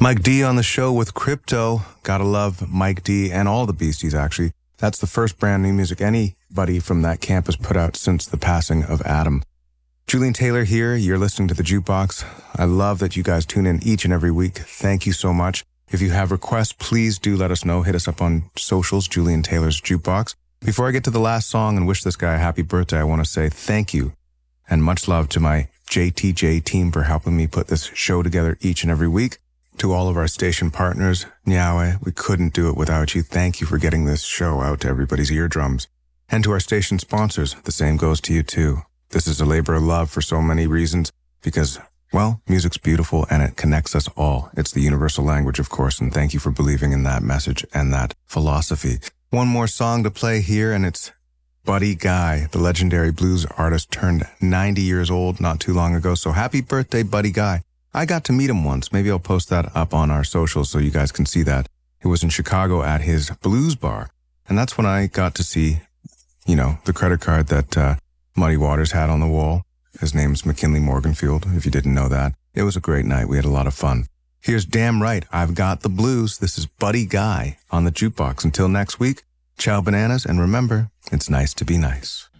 Mike D on the show with Crypto. Gotta love Mike D and all the Beasties, actually. That's the first brand new music anybody from that camp has put out since the passing of Adam. Julian Taylor here. You're listening to The Jukebox. I love that you guys tune in each and every week. Thank you so much. If you have requests, please do let us know. Hit us up on socials, Julian Taylor's Jukebox. Before I get to the last song and wish this guy a happy birthday, I want to say thank you and much love to my JTJ team for helping me put this show together each and every week. To all of our station partners, Nyawe, we couldn't do it without you. Thank you for getting this show out to everybody's eardrums. And to our station sponsors, the same goes to you too. This is a labor of love for so many reasons because, well, music's beautiful and it connects us all. It's the universal language, of course, and thank you for believing in that message and that philosophy. One more song to play here, and it's Buddy Guy, the legendary blues artist, turned 90 years old not too long ago. So happy birthday, Buddy Guy. I got to meet him once. Maybe I'll post that up on our socials so you guys can see that. It was in Chicago at his blues bar. And that's when I got to see, the credit card that Muddy Waters had on the wall. His name's McKinley Morganfield, if you didn't know that. It was a great night. We had a lot of fun. Here's Damn Right, I've Got the Blues. This is Buddy Guy on the Jukebox. Until next week, ciao bananas, and remember, it's nice to be nice.